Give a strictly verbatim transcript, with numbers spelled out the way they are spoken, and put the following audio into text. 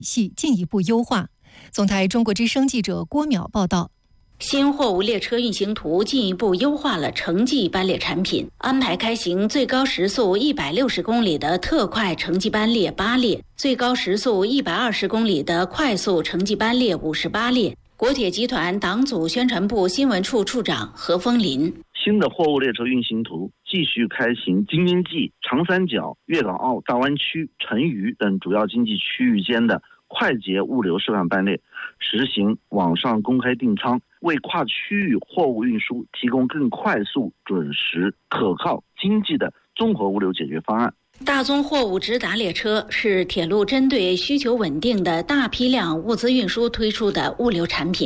系进一步优化。总台中国之声记者郭淼报道。 新货物列车运行图进一步优化了城际班列产品，安排开行最高时速一百六十公里的特快城际班列八列，最高时速一百二十公里的快速城际班列五十八列。国铁集团党组宣传部新闻处处长何风林： 新的货物列车运行图继续开行京津冀、长三角、粤港澳大湾区、成渝等主要经济区域间的快捷物流示范班列，实行网上公开订舱，为跨区域货物运输提供更快速、准时、可靠、经济的综合物流解决方案。 大宗货物直达列车是铁路针对需求稳定的大批量物资运输推出的物流产品。